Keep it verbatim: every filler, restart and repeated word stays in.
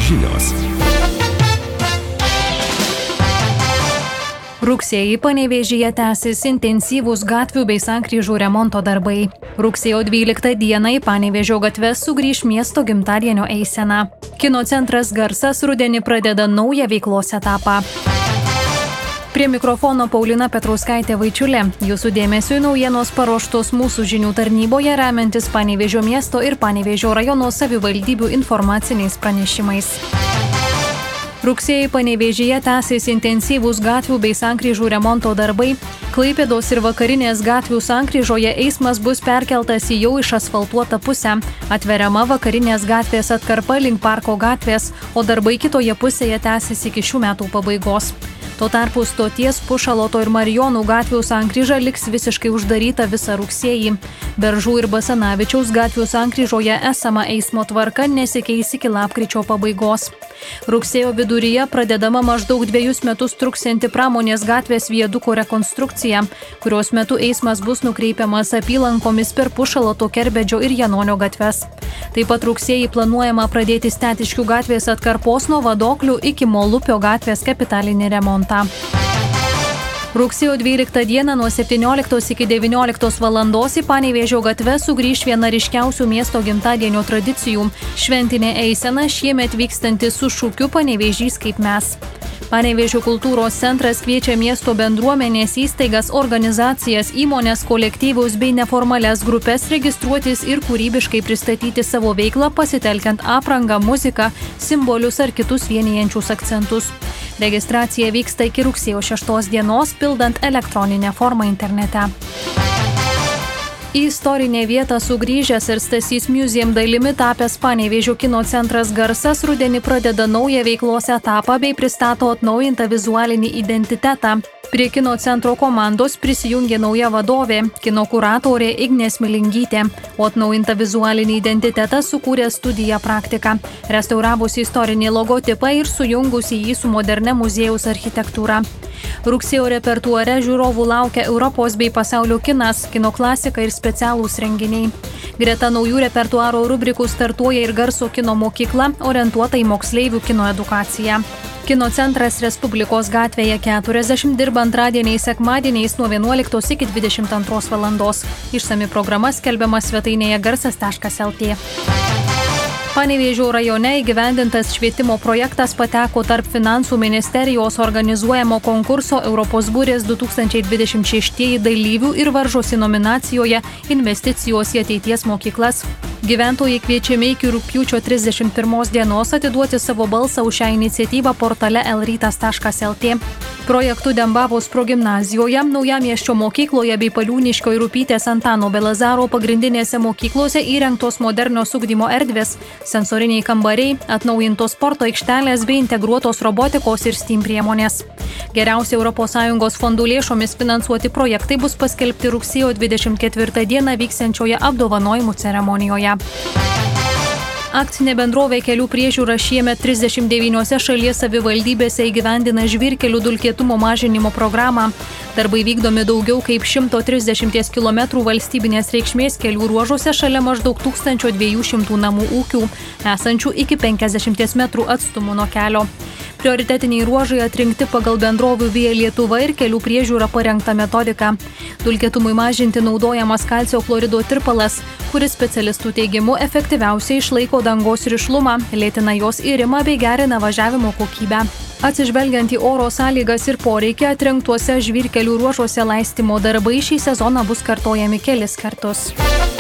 žinios. Rugsėjį Panevėžyje tęsis intensyvūs gatvių bei sankryžų remonto darbai. Rugsėjo dvyliktą dieną į Panevėžio gatves sugrįš miesto gimtadienio eisena. Kino centras Garsas rudenį pradeda naują veiklos etapą. Prie mikrofono Paulina Petrauskaitė Vaičiulė. Jūsų dėmesiui naujienos paruoštos mūsų žinių tarnyboje remiantis Panevėžio miesto ir Panevėžio rajono savivaldybių informaciniais pranešimais. Rugsėjį Panevėžyje tęsis intensyvūs gatvių bei sankryžų remonto darbai. Klaipėdos ir Vakarinės gatvių sankryžoje eismas bus perkeltas į jau išasfaltuotą pusę. Atveriama Vakarinės gatvės atkarpa link Parko gatvės, o darbai kitoje pusėje tęsis iki šių metų pabaigos. Tuo tarpu stoties Pušaloto ir Marijonų gatvių sankryža liks visiškai uždaryta visą rugsėjį. Beržų ir Basanavičiaus gatvių sankryžoje esama eismo tvarka nesikeis iki lapkričio pabaigos. Rugsėjo viduryje pradedama maždaug dviejus metus truksianti Pramonės gatvės viaduko rekonstrukcija, kurios metu eismas bus nukreipiamas apylankomis per Pušaloto, Kerbedžio ir Janonio gatves. Taip pat rugsėjį planuojama pradėti Stetiškių gatvės atkarpos nuo Vadoklių iki Molupio gatvės kapitalinį remontą. Rugsėjo dvyliktą dieną nuo septynioliktos iki devynioliktos valandos į Panevėžio gatves sugrįš viena ryškiausių miesto gimtadienio tradicijų – šventinė eisena, šiemet vykstanti su šūkiu Panevėžys kaip mes. Panevėžio kultūros centras kviečia miesto bendruomenės įstaigas, organizacijas, įmonės, kolektyvus bei neformalias grupės registruotis ir kūrybiškai pristatyti savo veiklą pasitelkiant aprangą, muziką, simbolius ar kitus vienijančius akcentus. Registracija vyksta iki rugsėjo šeštos dienos, pildant elektroninę formą internete. Į istorinę vietą sugrįžęs ir Stasys Museum dalimi tapęs Panevėžio kino centras Garsas rudenį pradeda naują veiklos etapą bei pristato atnaujintą vizualinį identitetą. Prie kino centro komandos prisijungė nauja vadovė, kino kuratorė Ignė Smilingytė, o atnaujintą vizualinį identitetą sukūrė studija Praktika, restauravusi istorinį logotipą ir sujungusi jį su moderne muziejaus architektūra. Rugsėjo repertuare žiūrovų laukia Europos bei pasaulio kinas, kino klasika ir specialūs renginiai. Greta naujų repertuaro rubrikų startuoja ir garso kino mokykla, orientuota į moksleivių kino edukaciją. Kino centras Respublikos gatvėje keturiasdešimt dirba antradieniais, sekmadieniais nuo vienuoliktos iki dvidešimt antros valandos. Išsami programa skelbiama svetainėje garsas taškas el tė. Panevėžio rajone įgyvendintas švietimo projektas pateko tarp Finansų ministerijos organizuojamo konkurso Europos burės du tūkstančiai dvidešimt šeštieji dalyvių ir varžosi nominacijoje Investicijos į ateities mokyklas. Gyventojai kviečiami iki rugpjūčio trisdešimt pirmos dienos atiduoti savo balsą už šią iniciatyvą portale el rytas taškas el tė. Projektu Dembavos progimnazijoje, Naujamiesčio mokykloje bei Paliūniškio ir Rupytės Antano Belazaro pagrindinėse mokyklose įrengtos modernios ugdymo erdvės, sensoriniai kambariai, atnaujintos sporto aikštelės bei integruotos robotikos ir STEAM priemonės. Geriausi Europos Sąjungos fondų lėšomis finansuoti projektai bus paskelbti rugsėjo dvidešimt ketvirtą dieną vyksiančioje apdovanojimų ceremonijoje. Akcinė bendrovė Kelių priežiūra šiemet trisdešimt devyniose šalies savivaldybėse įgyvendina žvyrkelių dulkėtumo mažinimo programą. Darbai vykdomi daugiau kaip šimto trisdešimties kilometrų valstybinės reikšmės kelių ruožuose šalia maždaug tūkstančio dviejų šimtų namų ūkių, esančių iki penkiasdešimties metrų atstumu nuo kelio. Prioritetiniai ruožai atrinkti pagal bendrovių Via Lietuva ir Kelių priežiūra parengtą metodiką. Dulkėtumui mažinti naudojamas kalcio chlorido tirpalas, kuris specialistų teigimu efektyviausiai išlaiko dangos rišlumą, lėtina jos irimą bei gerina važiavimo kokybę. Atsižvelgiant į oro sąlygas ir poreikį, atrinktuose žvyrkelių ruožuose laistymo darbai šį sezoną bus kartojami kelis kartus.